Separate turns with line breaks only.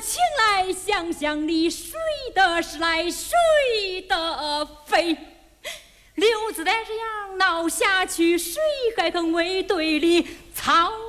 请来想想你，谁的是来谁的非？刘子在这样闹下去，谁还肯为对立操